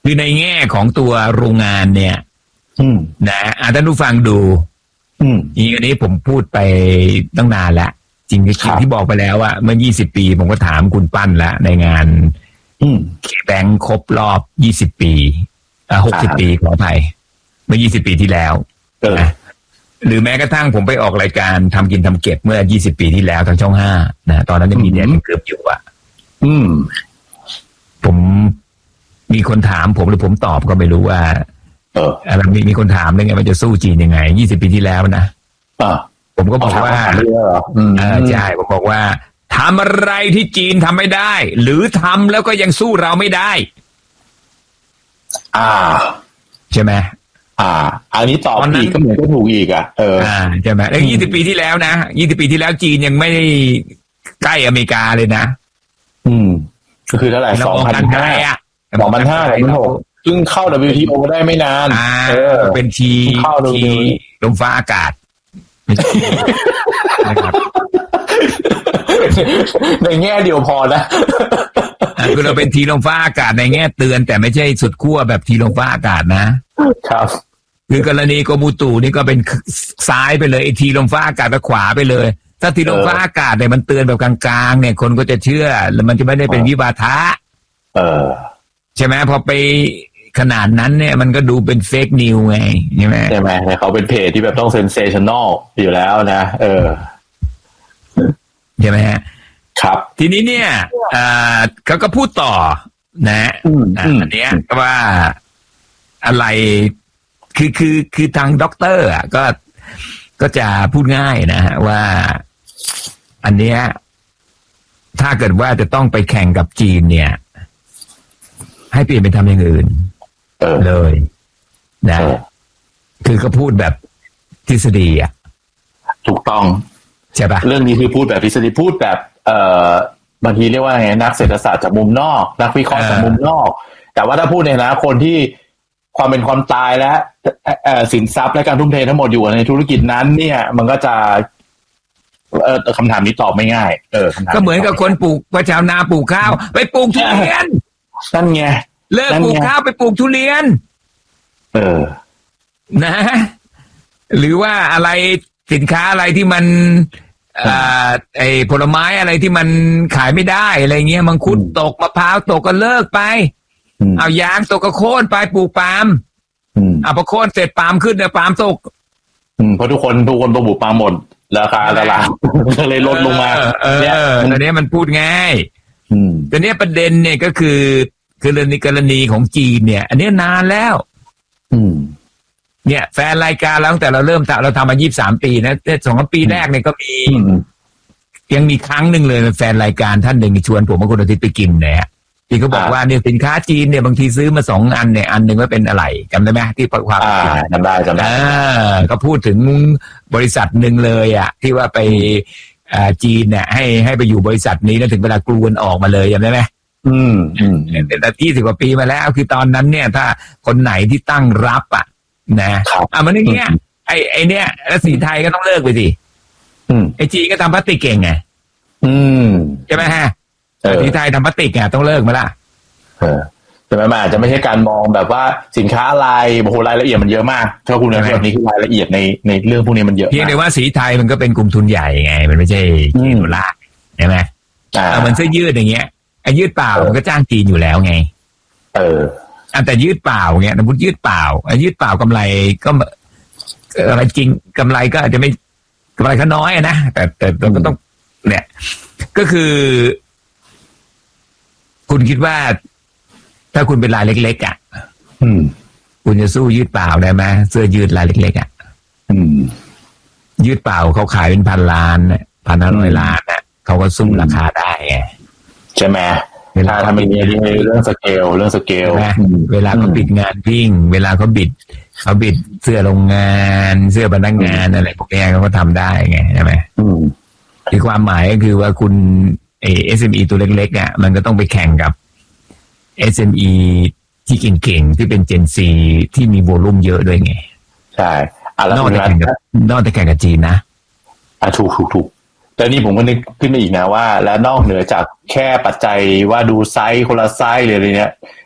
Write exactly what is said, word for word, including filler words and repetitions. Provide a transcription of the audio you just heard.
คือในแง่ของตัวโรงงานเนี่ยนะอ่ะท่านผู้ฟังดูอีกอันนี้ผมพูดไปตั้งนานแล้วจริงๆที่บอกไปแล้วว่าเมื่อยี่สิบปีผมก็ถามคุณปั้นแล้วในงานเคแบงค์ครบรอบยี่สิบปีอ่ะหกสิบปีขออภัยเมื่อยี่สิบปีที่แล้วนะหรือแม้กระทั่งผมไปออกรายการทำกินทำเก็บเมื่อยี่สิบปีที่แล้วทางช่องห้านะตอนนั้นยังมีแดนเกือบอยู่อ่ะอืมผมมีคนถามผมหรือผมตอบก็ไม่รู้ว่าเอออะไรมีมีคนถามเลยไงว่าจะสู้จีนยังไงยี่สิบปีที่แล้วนะอ่าผมก็บอกว่าเออใช่ผมบอกว่าทำอะไรที่จีนทำไม่ได้หรือทำแล้วก็ยังสู้เราไม่ได้อ่าใช่ไหมอ่าอันนี้ตอบอีกก็เหมือนก็ถูกอีกอ่ะเอออ่าใช่ไหมแล้วยี่สิบปีที่แล้วนะยี่สิบปีที่แล้วจีนยังไม่ได้ใกล้อเมริกาเลยนะอืมก็คือเท่าไหร่สองพันห้าสองพันห้าสองพันหกซึ่งเข้า ดับเบิลยู ที โอ ได้ไม่นานเออเป็นทีทีลมฟ้าอากาศนะครับในแง่เดียวพอนะคือเราเป็นทีลมฟ้าอากาศในแง่เตือนแต่ไม่ใช่สุดขั้วแบบทีลมฟ้าอากาศนะครับคือกรณีโกมูตุนี่ก็เป็นซ้ายไปเลยไอ้ทีลมฟ้าอากาศไปขวาไปเลยถ้าทีลมฟ้าอากาศเนี่ยมันเตือนแบบกลางๆเนี่ยคนก็จะเชื่อแล้วมันจะไม่ได้เป็นวิวาทะเออใช่ไหมพอไปขนาดนั้นเนี่ยมันก็ดูเป็นเฟกนิวไงใช่ไหมใช่ไหมเขาเป็นเพจที่แบบต้องเซนเซชันแนลอยู่แล้วนะเออใช่ไหมฮะครับทีนี้เนี่ยเขาก็พูดต่อนะอันเนี้ยว่าอะไรคือคือคือทางด็อกเตอร์อ่ะก็ก็จะพูดง่ายนะฮะว่าอันเนี้ยถ้าเกิดว่าจะต้องไปแข่งกับจีนเนี่ยให้เปลี่ยนไปทำอย่างอื่นเลยนะคือก็พูดแบบทฤษฎีอ่ะถูกต้องใช่ปะเรื่องนี้คือพูดแบบทฤษฎีพูดแบบเอ่อบางทีเรียกว่าไงนักเศรษฐศาสตร์จากมุมนอกนักวิเคราะห์จากมุมนอกแต่ว่าถ้าพูดในนะคนที่ความเป็นความตายและสินทรัพย์และการทุ่มเททั้งหมดอยู่ในธุรกิจนั้นเนี่ยมันก็จะเออคำถามนี้ตอบไม่ง่ายเออก็เหมือนกับคนปลูกว่าชาวนาปลูกข้าวไปปลูกทุเรียนนั่นไงเลิกปลูกข้าวไปปลูกทุเรียนเออนะหรือว่าอะไรสินค้าอะไรที่มันอ่าไอ้ผลไม้อะไรที่มันขายไม่ได้อะไรเงี้ยมังคุดตกมะพร้าวตกก็เลิกไปเอายางตกก็โค่นไปปลูกปาล์มเอาพอโค่นเสร็จปาล์มขึ้นเนี่ยปาล์มตกเพราะทุกคนทุกคนต้องปลูกปาล์มหมดราคาตลาดก็เลยลดลงมาเนี่ยตอนนี้มันพูดง่ายแต่เนี้ยประเด็นเนี่ยก็คือคือเรื่องในกรณีของจีนเนี่ยอันนี้นานแล้วเนี่ยแฟนรายการเราตั้งแต่เราเริ่มเราทำมายี่สิบสามปีนะสองปีแรกเนี่ยก็มียังมีครั้งหนึ่งเลยแฟนรายการท่านหนึ่งชวนผมมาคุณอาทิตย์ไปกินเนี่ยที่เขาบอกว่าเนี่ยสินค้าจีนเนี่ยบางทีซื้อมาสองอันเนี่ยอันหนึ่งว่าเป็นอะไรจำได้ไหมที่ประความจำได้จำได้ก็พูดถึงบริษัทหนึ่งเลยอ่ะที่ว่าไปจีนเนี่ยให้ให้ไปอยู่บริษัทนี้แล้วถึงเวลากลูนออกมาเลยจำได้ไหมอืมอืมแต่ที่สิบกว่าปีมาแล้วคือตอนนั้นเนี่ยถ้าคนไหนที่ตั้งรับอ่ะนะอ่ะมันอย่างเงี้ยไอ้ไอ้เนี่ยแล้วสีไทยก็ต้องเลิกไปสิไอ้จีนก็ทำพลาสติกเก่งไงอืมใช่ไหมฮะสีไทยทำพลาสติกไงต้องเลิกมาละเออแต่มันอาจจะไม่ใช่การมองแบบว่าสินค้าอะไรโอ้โหรายละเอียดมันเยอะมากถ้าคุณในแบบนี้คือรายละเอียดในในเรื่องพวกนี้มันเยอะเพียงแต่ว่าสีไทยมันก็เป็นกลุ่มทุนใหญ่ไงมันไม่ใช่เกตุลาใช่ไหมอ่ามันเสื้อยืดอย่างเงี้ยไอ้ยืดเปล่ามันก็จ้างจีนอยู่แล้วไงเอออันแต่ยืดเปล่าเงี้ยสมมติยืดเปล่าไอ้ยืดเปล่ากำไรก็อะไรจริงกำไรก็อาจจะไม่กำไรก็น้อยนะแต่แต่เราก็ต้องเนี่ยก็คือคุณคิดว่าถ้าคุณเป็นรายเล็กๆอ่ะอืมคุณจะสู้ยืดเปล่าได้ไหมเสื้อยืดรายเล็กๆอ่ะอืมยืดเปล่าเขาขายเป็นพันล้านพันห้าร้อยล้านอ่ะเขาก็สู้ราคาได้ไงใช่ไหมเวลาทำอย่างนี้เรื่องสเกลเรื่องสเกลเวลาเขาบิดงานวิ่งเวลาเขาบิดเขาบิดเสื้อโรงงานเสื้อพนักงานอะไรพวกนี้เขาก็ทำได้ไงใช่ไหมคือความหมายก็คือว่าคุณเอ เอส เอ็ม อี ตัวเล็กๆอ่ะมันก็ต้องไปแข่งกับ เอส เอ็ม อี ที่เก่งๆที่เป็น Gen Z ที่มีโวลุ่มเยอะด้วยไงใช่นอกจากแข่งกับนอกจากแข่งกับจีนนะอ่ะถูกถูกถูกแต่นี่ผมก็นึกขึ้นมาอีกนะว่าและนอกเหนือจากแค่ปัจจัยว่าดูไซส์คนละไซส์เลยอะไรเนี้ย